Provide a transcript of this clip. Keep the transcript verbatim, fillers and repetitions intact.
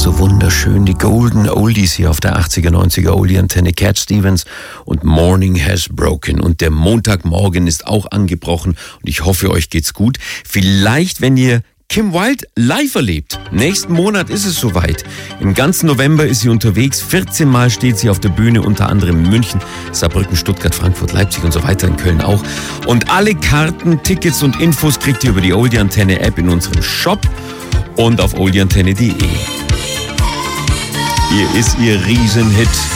so wunderschön. Die Golden Oldies hier auf der achtziger, neunziger Oldie-Antenne. Cat Stevens und Morning Has Broken. Und der Montagmorgen ist auch angebrochen. Und ich hoffe, euch geht's gut. Vielleicht, wenn ihr Kim Wilde live erlebt. Nächsten Monat ist es soweit. Im ganzen November ist sie unterwegs. vierzehn Mal steht sie auf der Bühne, unter anderem in München, Saarbrücken, Stuttgart, Frankfurt, Leipzig und so weiter, in Köln auch. Und alle Karten, Tickets und Infos kriegt ihr über die Oldie-Antenne-App in unserem Shop und auf oldieantenne punkt de. Hier ist ihr Riesenhit.